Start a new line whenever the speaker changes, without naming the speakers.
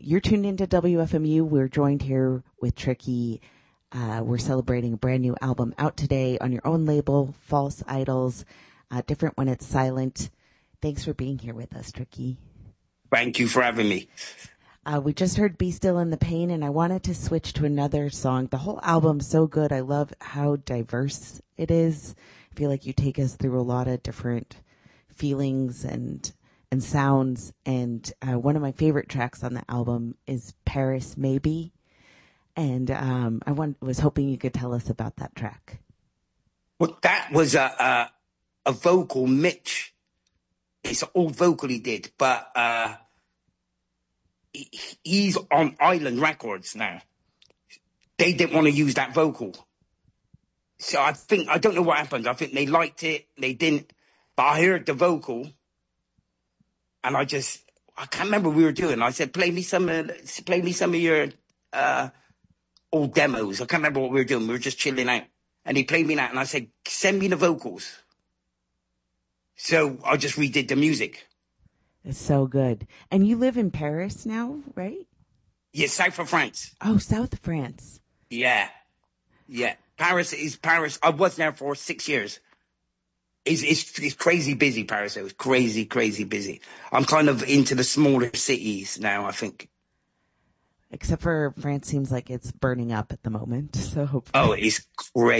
You're tuned into WFMU. We're joined here with Tricky. We're celebrating a brand new album out today on your own label, False Idols. Different when it's silent. Thanks for being here with us, Tricky.
Thank you for having me.
We just heard Be Still in the Pain, and I wanted to switch to another song. The whole album's so good. I love how diverse it is. I feel like you take us through a lot of different feelings and sounds. And one of my favorite tracks on the album is Paris Maybe. And was hoping you could tell us about that track.
Well, that was a vocal Mitch. It's all vocal he did, but he's on Island Records now. They didn't want to use that vocal. So I don't know what happened. I think they liked it. They didn't. But I heard the vocal and I can't remember what we were doing. I said, play me some of your old demos. I can't remember what we were doing. We were just chilling out. And he played me that and I said, send me the vocals. So I just redid the music.
It's so good. And you live in Paris now, right?
Yeah, south of France.
Oh, south of France.
Yeah. Paris is Paris. I was there for 6 years. It's crazy busy, Paris. It was crazy busy. I'm kind of into the smaller cities now, I think.
Except for France seems like it's burning up at the moment. So hopefully.
Oh, it's crazy.